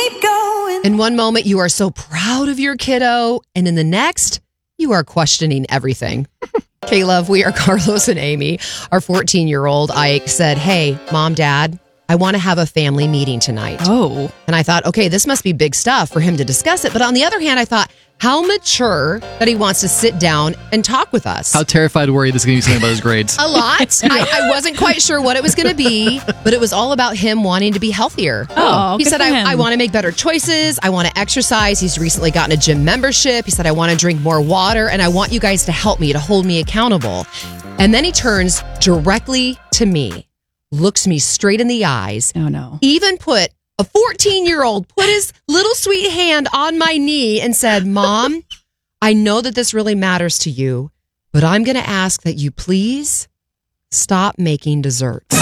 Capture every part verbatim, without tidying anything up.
keep going. In one moment, you are so proud of your kiddo, and in the next, you are questioning everything. K-Love, we are Carlos and Amy. Our fourteen-year-old Ike said, hey, Mom, Dad, I want to have a family meeting tonight. Oh. And I thought, okay, this must be big stuff for him to discuss it. But on the other hand, I thought, how mature that he wants to sit down and talk with us. How terrified were you this is going to be something about his grades? A lot. I, I wasn't quite sure what it was going to be, but it was all about him wanting to be healthier. Oh, He good said, for I, him. I want to make better choices. I want to exercise. He's recently gotten a gym membership. He said, I want to drink more water, and I want you guys to help me, to hold me accountable. And then he turns directly to me, looks me straight in the eyes, Oh, no. even put a fourteen-year-old, put his little sweet hand on my knee and said, Mom, I know that this really matters to you, but I'm going to ask that you please stop making desserts.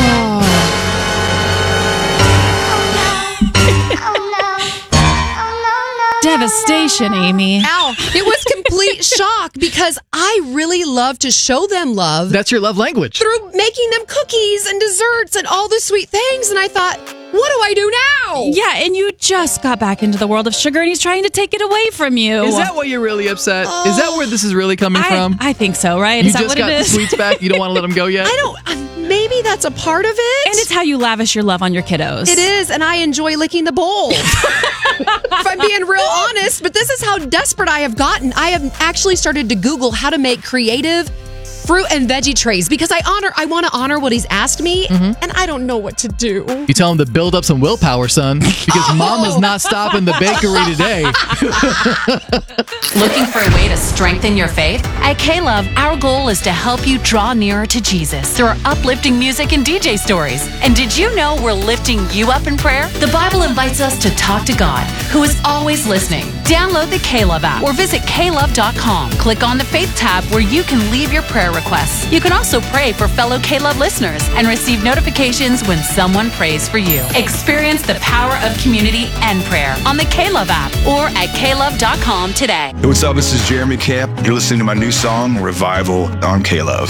Devastation, Amy. Ow. It was complete shock because I really love to show them love That's your love language. through making them cookies and desserts and all the sweet things. And I thought, what do I do now? Yeah, and you just got back into the world of sugar, and he's trying to take it away from you. Is that why you're really upset? Is that where this is really coming I, from? I think so, right? you Is that just what got it the is? sweets back. You don't want to let them go yet? I don't, uh, maybe that's a part of it. And it's how you lavish your love on your kiddos. It is, and I enjoy licking the bowl. If I'm being real honest, but this is how desperate I have gotten. I have actually started to Google how to make creative fruit and veggie trays because I honor, I want to honor what he's asked me, Mm-hmm. and I don't know what to do. You tell him to build up some willpower, son, because Oh. Mama's not stopping the bakery today. Looking for a way to strengthen your faith? At K-Love, our goal is to help you draw nearer to Jesus through our uplifting music and D J stories. And did you know we're lifting you up in prayer? The Bible invites us to talk to God, who is always listening. Download the K-Love app or visit K love dot com. Click on the Faith tab where you can leave your prayer requests. You can also pray for fellow K-Love listeners and receive notifications when someone prays for you. Experience the power of community and prayer on the K-Love app or at K love dot com today. Hey, what's up? This is Jeremy Camp. You're listening to my new song, Revival, on K-Love.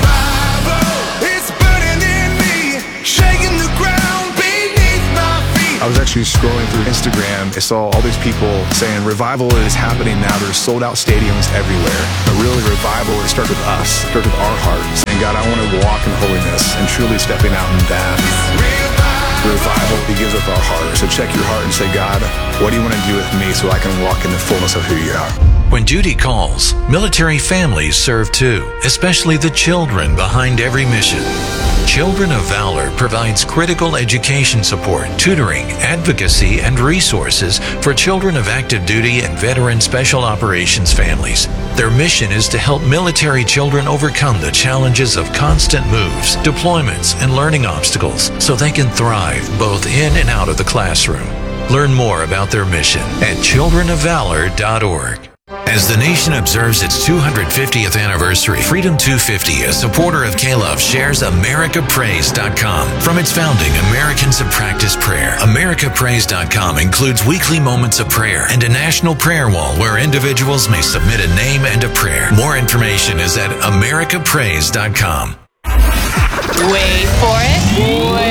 I was actually scrolling through Instagram. I saw all these people saying revival is happening now. There's sold out stadiums everywhere. But really, revival, it starts with us. It starts with our hearts. And God, I want to walk in holiness and truly stepping out in that. Revival begins with our heart. So check your heart and say, God, what do you want to do with me so I can walk in the fullness of who you are? When duty calls, military families serve too, especially the children behind every mission. Children of Valor provides critical education support, tutoring, advocacy, and resources for children of active duty and veteran special operations families. Their mission is to help military children overcome the challenges of constant moves, deployments, and learning obstacles so they can thrive both in and out of the classroom. Learn more about their mission at children of valor dot org. As the nation observes its two hundred fiftieth anniversary, Freedom two fifty, a supporter of K-Love, shares America Praise dot com. From its founding, Americans have practiced prayer. America Praise dot com includes weekly moments of prayer and a national prayer wall where individuals may submit a name and a prayer. More information is at America Praise dot com. Wait for it.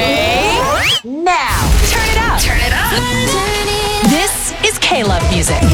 Wait. Now. Turn it up. Turn it up. This is K-Love music.